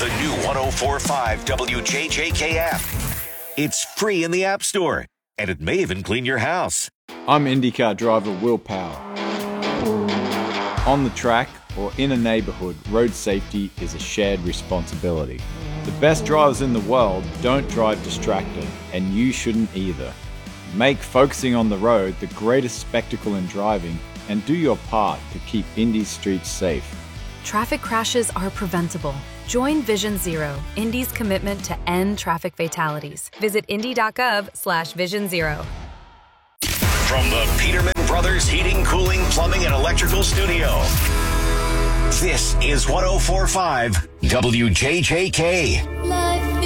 the new 104.5 WJJK app. It's free in the App Store, and it may even clean your house. I'm IndyCar driver Will Power. On the track or in a neighborhood, road safety is a shared responsibility. The best drivers in the world don't drive distracted, and you shouldn't either. Make focusing on the road the greatest spectacle in driving, and do your part to keep Indy's streets safe. Traffic crashes are preventable. Join Vision Zero, Indy's commitment to end traffic fatalities. Visit indy.gov/Vision Zero. From the Peterman Brothers Heating, Cooling, Plumbing, and Electrical Studio, this is 104.5 WJJK.